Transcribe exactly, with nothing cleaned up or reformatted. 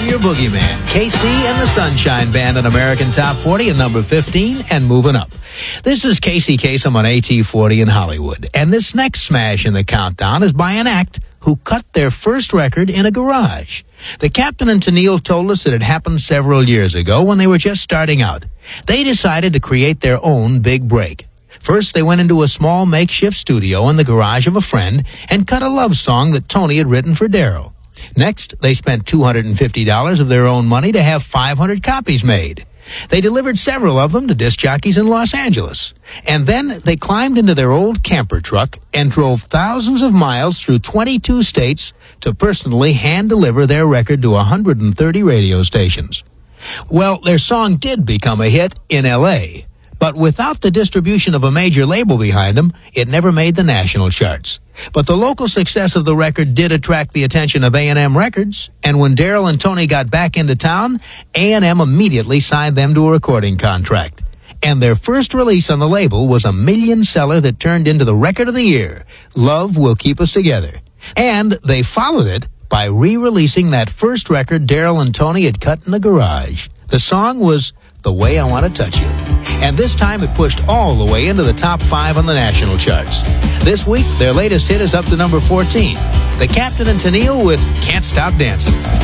your boogeyman. K C and the Sunshine Band on American Top forty at number fifteen and moving up. This is Casey Kasem on A T forty in Hollywood. And this next smash in the countdown is by an act who cut their first record in a garage. The Captain and Tennille told us that it happened several years ago when they were just starting out. They decided to create their own big break. First, they went into a small makeshift studio in the garage of a friend and cut a love song that Tony had written for Darryl. Next, they spent two hundred fifty dollars of their own money to have five hundred copies made. They delivered several of them to disc jockeys in Los Angeles. And then they climbed into their old camper truck and drove thousands of miles through twenty-two states to personally hand-deliver their record to one hundred thirty radio stations. Well, their song did become a hit in L A, but without the distribution of a major label behind them, it never made the national charts. But the local success of the record did attract the attention of A and M Records, and when Darryl and Tony got back into town, A and M immediately signed them to a recording contract. And their first release on the label was a million seller that turned into the record of the year, Love Will Keep Us Together. And they followed it by re-releasing that first record Darryl and Tony had cut in the garage. The song was The Way I Want to Touch You. And this time it pushed all the way into the top five on the national charts. This week, their latest hit is up to number fourteen. The Captain and Tennille with Can't Stop Dancing.